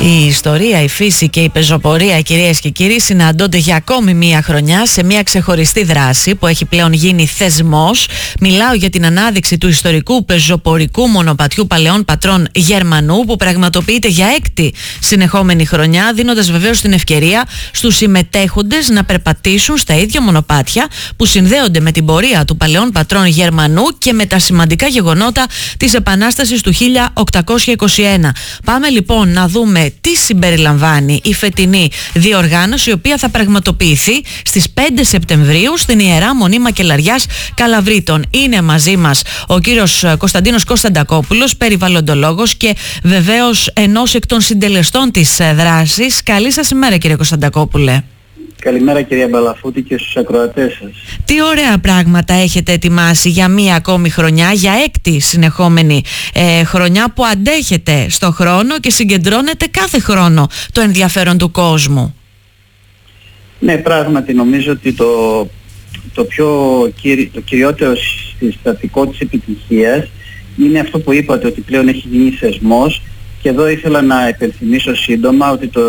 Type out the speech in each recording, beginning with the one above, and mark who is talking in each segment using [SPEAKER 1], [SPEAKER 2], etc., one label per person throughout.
[SPEAKER 1] Η ιστορία, η φύση και η πεζοπορία, κυρίες και κύριοι, συναντώνται για ακόμη μία χρονιά σε μία ξεχωριστή δράση που έχει πλέον γίνει θεσμός. Μιλάω για την ανάδειξη του ιστορικού πεζοπορικού μονοπατιού Παλαιών Πατρών Γερμανού, που πραγματοποιείται για έκτη συνεχόμενη χρονιά, δίνοντας βεβαίως την ευκαιρία στους συμμετέχοντες να περπατήσουν στα ίδια μονοπάτια που συνδέονται με την πορεία του Παλαιών Πατρών Γερμανού και με τα σημαντικά γεγονότα της Επανάστασης του 1821. Πάμε λοιπόν να δούμε τι συμπεριλαμβάνει η φετινή διοργάνωση, η οποία θα πραγματοποιηθεί στις 5 Σεπτεμβρίου στην Ιερά Μονή Μακελαριάς Καλαβρίτων. Είναι μαζί μας ο κύριος Κωνσταντίνος Κωνσταντακόπουλος, περιβαλλοντολόγος και βεβαίως ενός εκ των συντελεστών της δράσης. Καλή σας ημέρα, κύριε Κωνσταντακόπουλε.
[SPEAKER 2] Καλημέρα, κυρία Μπαλαφούτη, και στους ακροατές σας.
[SPEAKER 1] Τι ωραία πράγματα έχετε ετοιμάσει για μία ακόμη χρονιά, για έκτη συνεχόμενη χρονιά που αντέχετε στο χρόνο και συγκεντρώνετε κάθε χρόνο το ενδιαφέρον του κόσμου.
[SPEAKER 2] Ναι, πράγματι νομίζω ότι το κυριότερο συστατικό της επιτυχίας είναι αυτό που είπατε, ότι πλέον έχει γίνει θεσμός. Και εδώ ήθελα να υπενθυμίσω σύντομα ότι το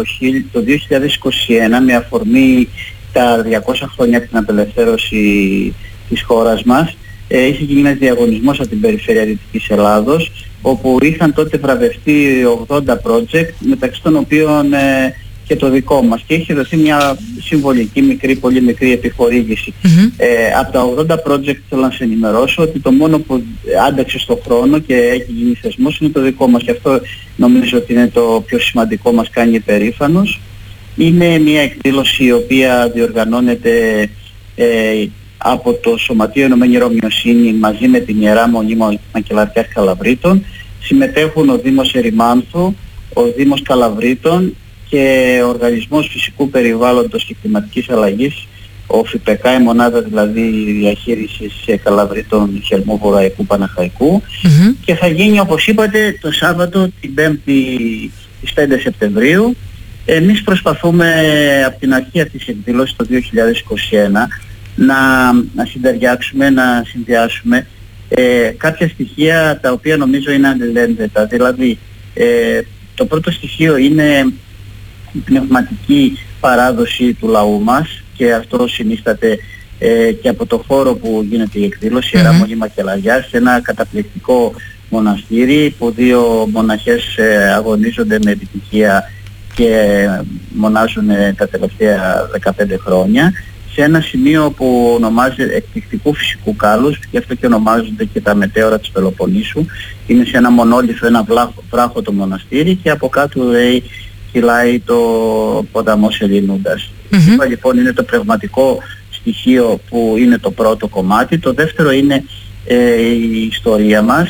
[SPEAKER 2] 2021, με αφορμή τα 200 χρόνια από την απελευθέρωση της χώρας μας, είχε γίνει ένας διαγωνισμός από την περιφέρεια Δυτικής Ελλάδος, όπου είχαν τότε βραβευτεί 80 project, μεταξύ των οποίων και το δικό μας, και είχε δοθεί μια συμβολική πολύ μικρή επιχορήγηση. Από τα 80 project θέλω να σε ενημερώσω ότι το μόνο που άνταξε στον χρόνο και έχει γίνει θεσμός είναι το δικό μας, και αυτό νομίζω ότι είναι το πιο σημαντικό, μας κάνει υπερήφανος. Είναι μια εκδήλωση η οποία διοργανώνεται από το Σωματείο Ενωμένη Ρωμιοσύνη μαζί με την Ιερά Μονή Μακελαριάς Καλαβρίτων. Συμμετέχουν ο Δήμος Ερημάνθου, ο Δήμος Καλαβρίτων και ο Οργανισμός Φυσικού Περιβάλλοντος και Κλιματικής Αλλαγής, ο ΦΠΚ, η μονάδα δηλαδή διαχείρισης Καλαβρίτων Χελμού Βορραϊκού Παναχαϊκού, και θα γίνει, όπως είπατε, το Σάββατο την 5η της 5 Σεπτεμβρίου. Εμείς προσπαθούμε από την αρχή αυτής της εκδήλωσης το 2021 να συντεριάξουμε, να συνδυάσουμε κάποια στοιχεία τα οποία νομίζω είναι αντιλένδετα. Δηλαδή το πρώτο στοιχείο είναι η πνευματική παράδοση του λαού μας, και αυτό συνίσταται και από το χώρο που γίνεται η εκδήλωση, Ιερά Μονή Μακελαριάς, σε ένα καταπληκτικό μοναστήρι που δύο μοναχές αγωνίζονται με επιτυχία και μονάζουν τα τελευταία 15 χρόνια, σε ένα σημείο που ονομάζεται εκπληκτικού φυσικού κάλους, γι' αυτό και ονομάζονται και τα μετέωρα της Πελοποννήσου. Είναι σε ένα μονόλιθο, ένα βράχο το μοναστήρι, και από κάτω κυλάει το ποταμός Ελληνούντας. Λοιπόν, είναι το πνευματικό στοιχείο που είναι το πρώτο κομμάτι. Το δεύτερο είναι η ιστορία μας.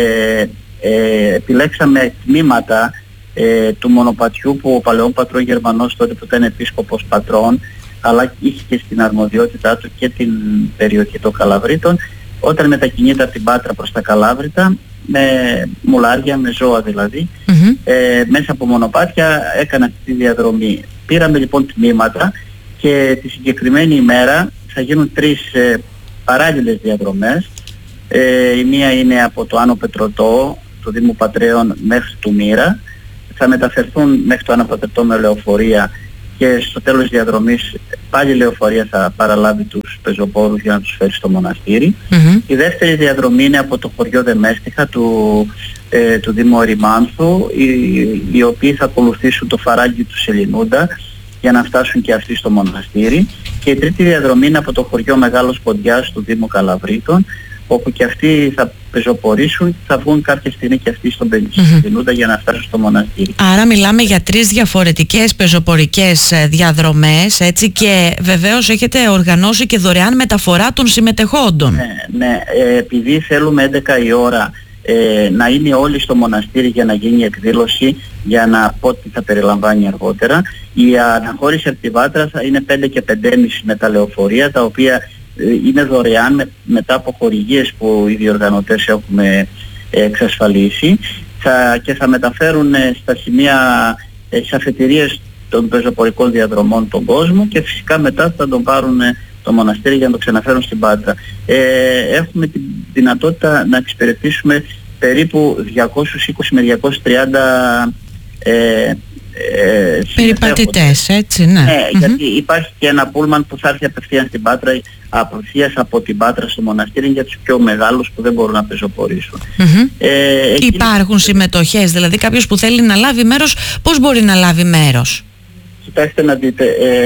[SPEAKER 2] Επιλέξαμε τμήματα του μονοπατιού που ο Παλαιών Πατρών Γερμανός, τότε που ήταν επίσκοπος πατρών, αλλά είχε και στην αρμοδιότητά του και την περιοχή των Καλαβρίτων, όταν μετακινείται από την Πάτρα προς τα Καλάβρητα, με μουλάρια, με ζώα δηλαδή, μέσα από μονοπάτια έκανα αυτή τη διαδρομή. Πήραμε λοιπόν τμήματα, και τη συγκεκριμένη ημέρα θα γίνουν 3 παράλληλες διαδρομές. Η μία είναι από το Άνω Πετρωτό, το Δήμο Πατρέων, μέχρι του Μύρα. Θα μεταφερθούν μέχρι το Άνω Πετρωτό με λεωφορεία, και στο τέλος της διαδρομής πάλι η λεωφορεία θα παραλάβει τους πεζοπόρους για να τους φέρει στο μοναστήρι. Η δεύτερη διαδρομή είναι από το χωριό Δεμέστιχα του Δήμου Ερημάνθου, οι οποίοι θα ακολουθήσουν το φαράγγι του Σελινούντα για να φτάσουν και αυτοί στο μοναστήρι. Και η τρίτη διαδρομή είναι από το χωριό Μεγάλος Ποντιάς του Δήμου Καλαβρίτων, όπου και αυτοί θα πεζοπορήσουν, θα βγουν κάποια στιγμή και αυτοί στον Σελινούντα για να φτάσουν στο μοναστήρι. Άρα μιλάμε για 3 διαφορετικές πεζοπορικές διαδρομές, έτσι, και βεβαίως έχετε οργανώσει και δωρεάν μεταφορά των συμμετεχόντων. Ναι, επειδή θέλουμε 11 η ώρα να είναι όλοι στο μοναστήρι για να γίνει η εκδήλωση, για να πω τι θα περιλαμβάνει αργότερα, η αναχώρηση από τη Βάτρα θα είναι 5 και 5,5 με τα λεωφορεία, τα οποία είναι δωρεάν μετά από χορηγίες που οι διοργανωτές έχουμε εξασφαλίσει, και θα μεταφέρουν στα σημεία, στις αφετηρίες των πεζοπορικών διαδρομών τον κόσμο, και φυσικά μετά θα τον πάρουν το μοναστήρι για να το ξαναφέρουν στην Πάτρα. Έχουμε τη δυνατότητα να εξυπηρετήσουμε περίπου 220 με 230
[SPEAKER 1] περιπατητές, έτσι, ναι.
[SPEAKER 2] Γιατί υπάρχει και ένα πούλμαν που θα έρθει απευθείας στην Πάτρα, απευθείας από την Πάτρα στο μοναστήρι για τους πιο μεγάλους που δεν μπορούν να πεζοπορήσουν.
[SPEAKER 1] Υπάρχουν συμμετοχές, δηλαδή κάποιος που θέλει να λάβει μέρος, πώς μπορεί να λάβει μέρος?
[SPEAKER 2] Κοιτάξτε να δείτε,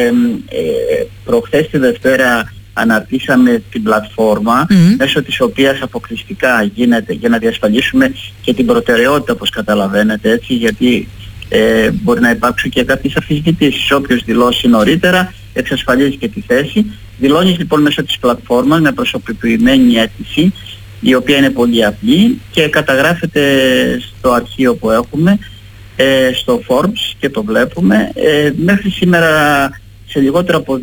[SPEAKER 2] προχθές τη Δευτέρα αναρτήσαμε την πλατφόρμα μέσω της οποίας αποκλειστικά γίνεται για να διασφαλίσουμε και την προτεραιότητα, όπως καταλαβαίνετε, έτσι, γιατί μπορεί να υπάρξουν και κάποιες αμφισβητήσεις. Όποιος δηλώσει νωρίτερα εξασφαλίζει και τη θέση. Δηλώνεις λοιπόν μέσω της πλατφόρμας με προσωποποιημένη αίτηση, η οποία είναι πολύ απλή και καταγράφεται στο αρχείο που έχουμε, στο Forbes, και το βλέπουμε. Μέχρι σήμερα, σε λιγότερο από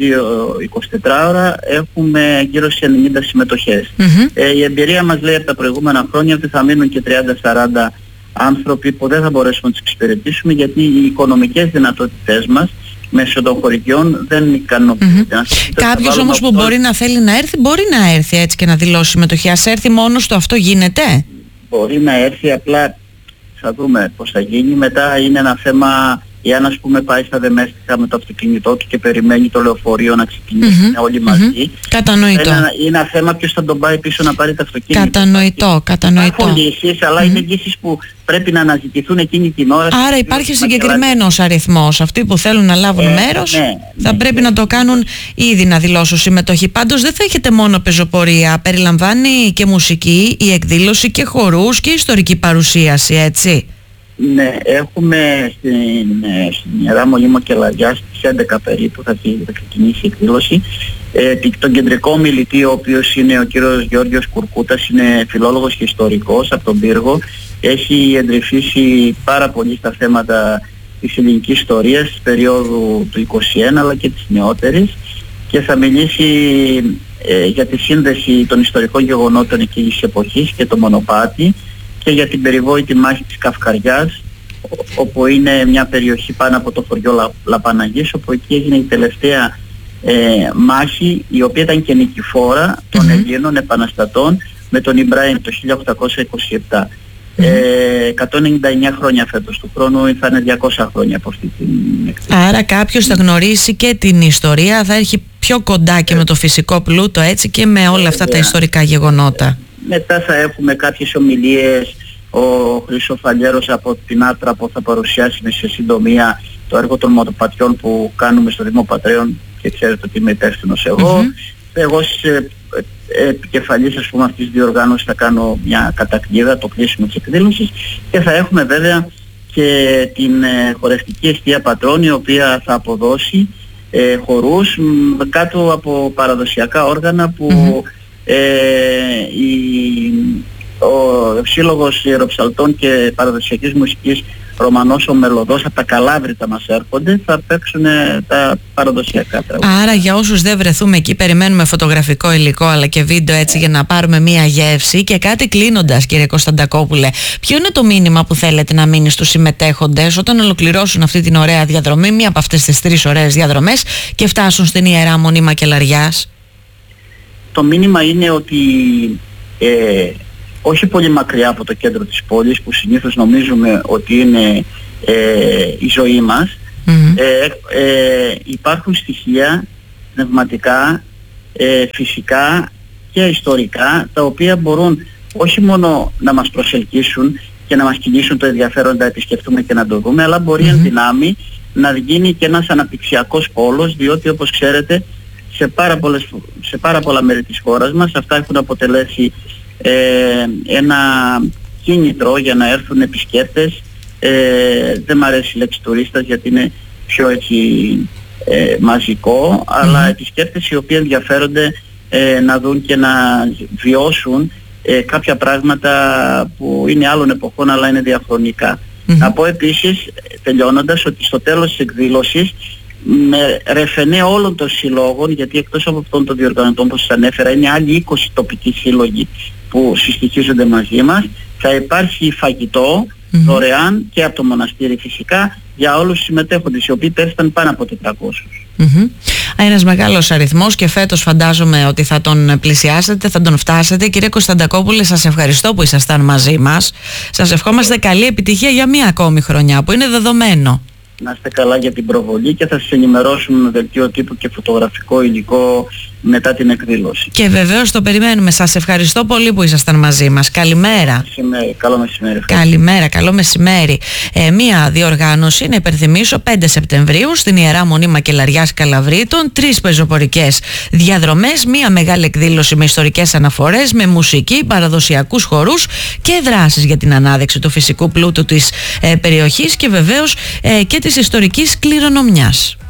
[SPEAKER 2] 24 ώρα, έχουμε γύρω σε 90 συμμετοχές. Η εμπειρία μας λέει από τα προηγούμενα χρόνια ότι θα μείνουν και 30-40 άνθρωποι που δεν θα μπορέσουμε να τους εξυπηρετήσουμε, γιατί οι οικονομικές δυνατότητές μας μέσω των χωρικιών δεν ικανοποιούνται.
[SPEAKER 1] Κάποιος όμως που μπορεί να θέλει να έρθει, μπορεί να έρθει έτσι και να δηλώσει συμμετοχή. Ας έρθει μόνος του, αυτό γίνεται?
[SPEAKER 2] Μπορεί να έρθει, απλά θα δούμε πώς θα γίνει. Μετά είναι ένα θέμα, εάν ας πούμε πάει στα Δεμέστικα με το αυτοκίνητό του και περιμένει το λεωφορείο να ξεκινήσει όλοι μαζί.
[SPEAKER 1] Κατανοητό.
[SPEAKER 2] Είναι ένα θέμα ποιος θα τον πάει πίσω να πάρει το αυτοκίνητο.
[SPEAKER 1] Κατανοητό.
[SPEAKER 2] Υπάρχουν λύσεις, αλλά είναι λύσεις που πρέπει να αναζητηθούν εκείνη την ώρα.
[SPEAKER 1] Άρα υπάρχει συγκεκριμένος αριθμός. Αυτοί που θέλουν να λάβουν μέρος θα πρέπει να το κάνουν ήδη, να δηλώσουν συμμετοχή. Πάντως δεν θα έχετε μόνο πεζοπορία, περιλαμβάνει και μουσική, η εκδήλωση και χορούς και ιστορική παρουσίαση, έτσι?
[SPEAKER 2] Ναι, έχουμε στην Ιερά Μολύμο και Λαριά στις 11 περίπου θα ξεκινήσει η εκδήλωση. Τον κεντρικό μιλητή, ο οποίος είναι ο κύριος Γιώργος Κουρκούτας, είναι φιλόλογος και ιστορικός από τον Πύργο. Έχει εντρυφήσει πάρα πολύ στα θέματα της ελληνικής ιστορίας της περίοδου του 21 αλλά και της νεότερης, και θα μιλήσει για τη σύνδεση των ιστορικών γεγονότων εκείνης της εποχής και το μονοπάτι, και για την περιβόητη μάχη της Καυκαριάς, όπου είναι μια περιοχή πάνω από το χωριό Λαπαναγής, όπου εκεί έγινε η τελευταία μάχη, η οποία ήταν και νικηφόρα των Ελλήνων επαναστατών με τον Ιμπράιμ το 1827. 199 χρόνια φέτος, του χρόνου θα είναι 200 χρόνια από αυτή την εκδήλωση.
[SPEAKER 1] Άρα κάποιος θα γνωρίσει και την ιστορία, θα έρχει πιο κοντά και με το φυσικό πλούτο, έτσι, και με όλα αυτά τα ιστορικά γεγονότα.
[SPEAKER 2] Μετά θα έχουμε κάποιες ομιλίες. Ο Χρυσοφαλιέρος από την Άτρα που θα παρουσιάσει σε συντομία το έργο των μονοπατιών που κάνουμε στο Δήμο Πατρέων, και ξέρετε ότι είμαι υπεύθυνος εγώ. Εγώ επικεφαλής ας πούμε αυτής της διοργάνωσης θα κάνω μια κατακλείδα, το κλείσιμο της εκδήλωσης, και θα έχουμε βέβαια και την χορευτική εστία Πατρών, η οποία θα αποδώσει χορούς κάτω από παραδοσιακά όργανα που ο Σύλλογος Ιεροψαλτών και Παραδοσιακής Μουσικής Ρωμανός ο Μελωδός από τα Καλάβρητα μας έρχονται, θα παίξουν τα παραδοσιακά τραγούδια.
[SPEAKER 1] Άρα για όσους δεν βρεθούμε εκεί, περιμένουμε φωτογραφικό υλικό αλλά και βίντεο, έτσι, για να πάρουμε μία γεύση. Και κάτι κλείνοντας, κύριε Κωνσταντακόπουλε, ποιο είναι το μήνυμα που θέλετε να μείνει στους συμμετέχοντες όταν ολοκληρώσουν αυτή την ωραία διαδρομή, μία από αυτές τις 3 ωραίες διαδρομές, και φτάσουν στην Ιερά Μονή Μακελαριάς?
[SPEAKER 2] Το μήνυμα είναι ότι όχι πολύ μακριά από το κέντρο της πόλης, που συνήθως νομίζουμε ότι είναι η ζωή μας, υπάρχουν στοιχεία πνευματικά, φυσικά και ιστορικά, τα οποία μπορούν όχι μόνο να μας προσελκύσουν και να μας κινήσουν το ενδιαφέρον να επισκεφτούμε και να το δούμε, αλλά μπορεί εν δυνάμει να γίνει και ένας αναπτυξιακός πόλος, διότι όπως ξέρετε σε πάρα πολλά μέρη της χώρας μας αυτά έχουν αποτελέσει ένα κίνητρο για να έρθουν επισκέπτες. Δεν μ' αρέσει η λέξη τουρίστας γιατί είναι πιο έτσι μαζικό, αλλά επισκέπτες οι οποίοι ενδιαφέρονται να δουν και να βιώσουν κάποια πράγματα που είναι άλλων εποχών αλλά είναι διαχρονικά. Να πω επίσης, τελειώνοντας, ότι στο τέλος της εκδήλωσης με ρεφενέ όλων των συλλόγων, γιατί εκτός από αυτών των διοργανωτών που σας ανέφερα είναι άλλοι 20 τοπικοί σύλλογοι που συστοιχίζονται μαζί μας, θα υπάρχει φαγητό δωρεάν και από το μοναστήρι φυσικά για όλους τους συμμετέχοντες, οι οποίοι πέφτουν πάνω από 400.
[SPEAKER 1] Ένας μεγάλος αριθμός, και φέτος φαντάζομαι ότι θα τον πλησιάσετε, θα τον φτάσετε. Κύριε Κωνσταντακόπουλε, σας ευχαριστώ που ήσασταν μαζί μας. Σας ευχόμαστε καλή επιτυχία για μία ακόμη χρονιά, που είναι δεδομένο.
[SPEAKER 2] Να είστε καλά για την προβολή και θα σας ενημερώσουμε με δελτίο τύπου και φωτογραφικό υλικό μετά την εκδήλωση.
[SPEAKER 1] Και βεβαίως το περιμένουμε. Σας ευχαριστώ πολύ που ήσασταν μαζί μας. Καλημέρα.
[SPEAKER 2] Καλό μεσημέρι.
[SPEAKER 1] Καλημέρα, καλό μεσημέρι. Μία διοργάνωση, να υπενθυμίσω, 5 Σεπτεμβρίου στην Ιερά Μονή Μακελαριάς Καλαβρίτων, 3 πεζοπορικές διαδρομές, μία μεγάλη εκδήλωση με ιστορικές αναφορές, με μουσική, παραδοσιακούς χορούς και δράσεις για την ανάδειξη του φυσικού πλούτου της περιοχής και βεβαίως και της ιστορικής κληρονομιάς.